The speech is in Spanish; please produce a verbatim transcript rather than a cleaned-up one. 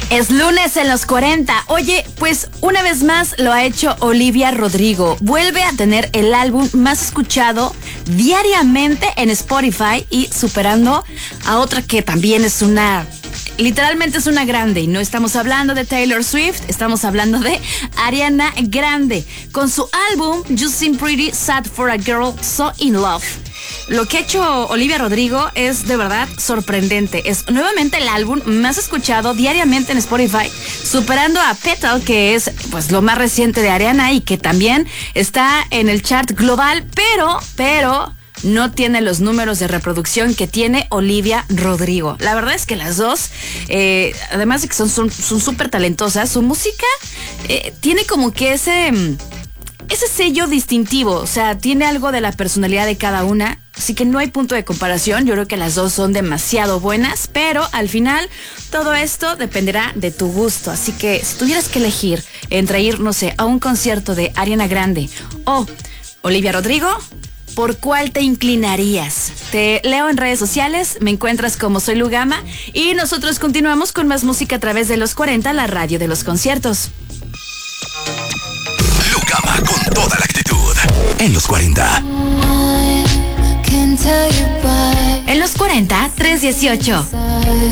Es lunes en los cuarenta. Oye, pues una vez más lo ha hecho Olivia Rodrigo. Vuelve a tener el álbum más escuchado diariamente en Spotify y superando a otra que también es una... Literalmente es una grande, y no estamos hablando de Taylor Swift, estamos hablando de Ariana Grande, con su álbum You Seem Pretty Sad for a Girl So In Love. Lo que ha hecho Olivia Rodrigo es de verdad sorprendente. Es nuevamente el álbum más escuchado diariamente en Spotify, superando a Petal, que es pues lo más reciente de Ariana y que también está en el chart global, pero, pero... no tiene los números de reproducción que tiene Olivia Rodrigo. La verdad es que las dos, eh, además de que son son súper talentosas, su música eh, tiene como que ese, ese sello distintivo. O sea, tiene algo de la personalidad de cada una. Así que no hay punto de comparación. Yo creo que las dos son demasiado buenas, pero al final todo esto dependerá de tu gusto. Así que si tuvieras que elegir entre ir, no sé, a un concierto de Ariana Grande o Olivia Rodrigo, ¿por cuál te inclinarías? Te leo en redes sociales, me encuentras como Soy Lugama y nosotros continuamos con más música a través de los cuarenta, la radio de los conciertos. Lugama con toda la actitud en los cuarenta. En los cuarenta, tres dieciocho.